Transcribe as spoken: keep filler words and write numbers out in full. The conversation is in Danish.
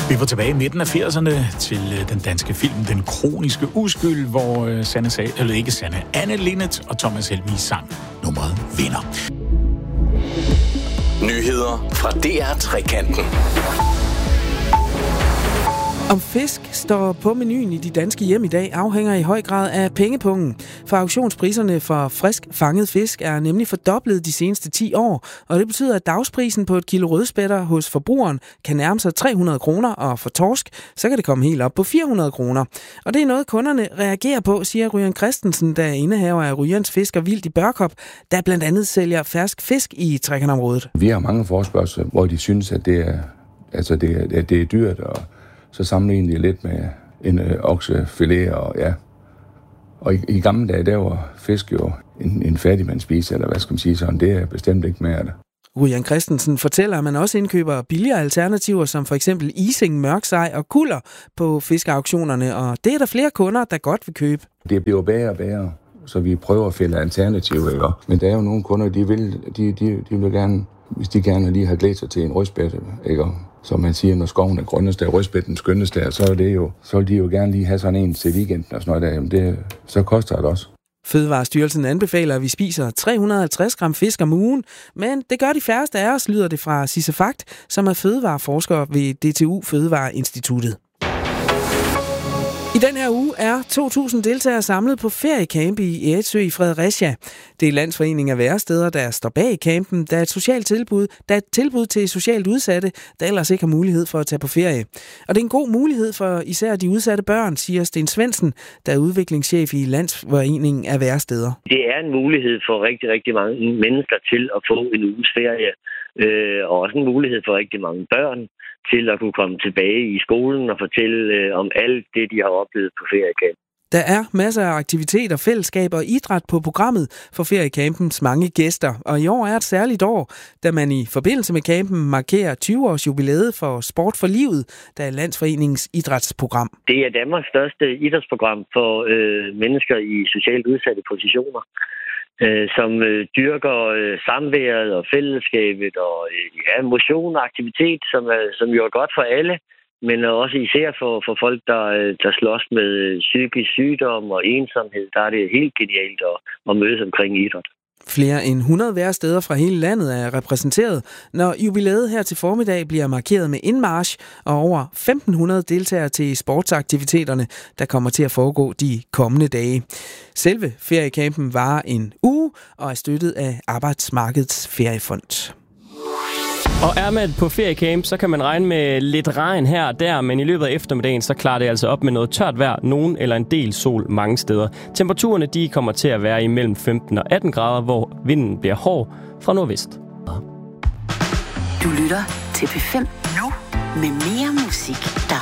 Vi var tilbage i midten af firserne til den danske film Den Kroniske Uskyld, hvor Sanne sag, eller ikke Sanne, Anne Linnet og Thomas Helmig sang nummeret Vinder. Nyheder fra D R Trekanten. Om fisk står på menuen i de danske hjem i dag, afhænger i høj grad af pengepungen. For auktionspriserne for frisk fanget fisk er nemlig fordoblet de seneste ti år, og det betyder, at dagsprisen på et kilo rødspætter hos forbrugeren kan nærme sig tre hundrede kroner, og for torsk, så kan det komme helt op på fire hundrede kroner. Og det er noget, kunderne reagerer på, siger Ryan Christensen, der er indehaver af Ryans Fisk og Vildt i Børkop, der blandt andet sælger fersk fisk i Trekantområdet. Vi har mange forespørgsler, hvor de synes, at det er, altså det er, det er dyrt, og så sammenligner de lidt med en øh, oksefilet, og ja. Og i, i gamle dage, der var fisk jo en, en fattigmand spise, eller hvad skal man sige sådan, det er bestemt ikke mere af det. Ryan Christensen fortæller, at man også indkøber billigere alternativer, som for eksempel ising, mørksej og kulder på fiskeauktionerne, og det er der flere kunder, der godt vil købe. Det bliver bedre og bedre, så vi prøver at finde alternativer, ikke? Men der er jo nogle kunder, de vil, de, de, de vil gerne, hvis de gerne lige har glædt sig til en rødspætte, ikke? Som man siger, når skoven er grønnest, og rødspætten skønnest der, så er det jo, så vil de jo gerne lige have sådan en til weekenden og sådan noget der. Jamen det, så koster det også. Fødevarestyrelsen anbefaler, at vi spiser tre hundrede og halvtreds gram fisk om ugen, men det gør de færreste af os, lyder det fra Sisse Fagt, som er fødevareforsker ved D T U Fødevareinstituttet. I den her uge er to tusind deltagere samlet på feriecamp i Eritsø i Fredericia. Det er Landsforeningen af Væresteder, der står bag campen, der er et socialt tilbud, der er et tilbud til socialt udsatte, der ellers ikke har mulighed for at tage på ferie. Og det er en god mulighed for især de udsatte børn, siger Sten Svendsen, der er udviklingschef i Landsforeningen af Væresteder. Det er en mulighed for rigtig, rigtig mange mennesker til at få en uges ferie, øh, og også en mulighed for rigtig mange børn til at kunne komme tilbage i skolen og fortælle øh, om alt det, de har oplevet på feriecamp. Der er masser af aktiviteter, fællesskab og idræt på programmet for feriecampens mange gæster. Og i år er et særligt år, da man i forbindelse med campen markerer tyve års jubilæet for Sport for Livet, der er Landsforeningens idrætsprogram. Det er Danmarks største idrætsprogram for øh, mennesker i socialt udsatte positioner, øh, som øh, dyrker øh, samværet og fællesskabet og øh, ja, motion og aktivitet, som, er, som jo er godt for alle. Men også især for, for folk, der, der slås med psykisk sygdom og ensomhed, der er det helt genialt at, at mødes omkring idræt. Flere end hundrede væresteder fra hele landet er repræsenteret, når jubilæet her til formiddag bliver markeret med indmarch og over femten hundrede deltagere til sportsaktiviteterne, der kommer til at foregå de kommende dage. Selve feriecampen varer en uge og er støttet af Arbejdsmarkedets Feriefond. Og er man på feriecamp, så kan man regne med lidt regn her og der, men i løbet af eftermiddagen, så klarer det altså op med noget tørt vejr, nogen eller en del sol mange steder. Temperaturerne, de kommer til at være imellem femten og atten grader, hvor vinden bliver hård fra nordvest. Du lytter til P fem nu med mere musik.